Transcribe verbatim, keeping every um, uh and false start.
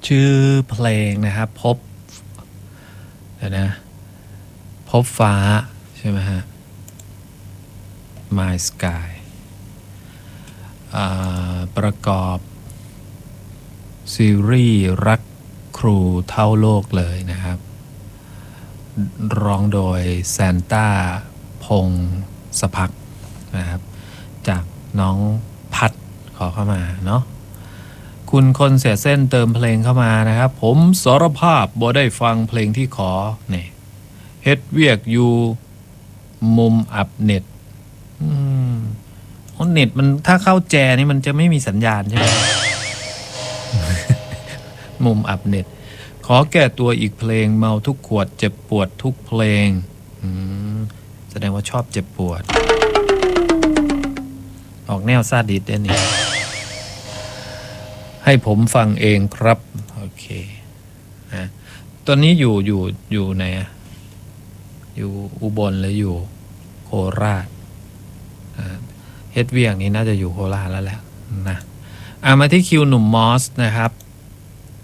ชื่อเพลงนะครับพบเดี๋ยวนะพบฟ้าใช่ไหมฮะ My Sky ประกอบซีรีส์รักครูเท่าโลกเลยนะครับร้องโดยแซนต้าพงศพักนะครับจากน้องพัดขอเข้ามาเนาะคุณคนเสียเส้นเติมเพลงเข้ามานะครับผมสารภาพบ่ได้ฟังเพลงที่ขอเนี่ยเฮ็ดเวียกอยู่มุมอับเน็ตอืมเน็ตมันถ้าเข้าแจนี่มันจะไม่มีสัญญาณใช่ไหม มุมอับเน็ตขอแก้ตัวอีกเพลงเมาทุกขวดเจ็บปวดทุกเพลงแสดงว่าชอบเจ็บปวดออกแนวซาดิสได้นี่ให้ผมฟังเองครับโอเคนะตอนนี้อยู่อยู่อยู่ไหนอะอยู่อุบลหรืออยู่โคราชเฮ็ดเวียงนี้น่าจะอยู่โคราชแล้วแหละนะอ่ะมาที่คิวหนุ่มมอสนะครับ